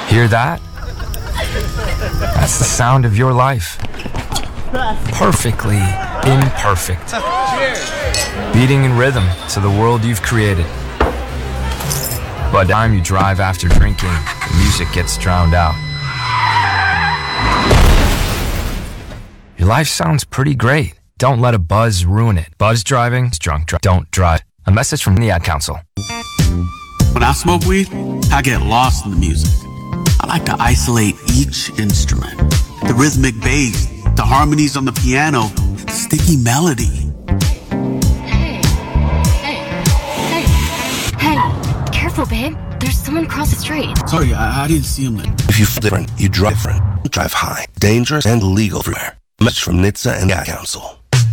Hear that? That's the sound of your life. Perfectly imperfect. Beating in rhythm to the world you've created. By the time you drive after drinking, the music gets drowned out. Your life sounds pretty great. Don't let a buzz ruin it. Buzz driving is drunk driving. Don't drive. A message from the Ad Council. When I smoke weed, I get lost in the music. I like to isolate each instrument. The rhythmic bass, the harmonies on the piano, the sticky melody. Hey, careful, babe. There's someone across the street. Sorry, I didn't see him. If you feel different, you drive different. Drive high, dangerous, and legal everywhere. Message from NHTSA and the Ad Council.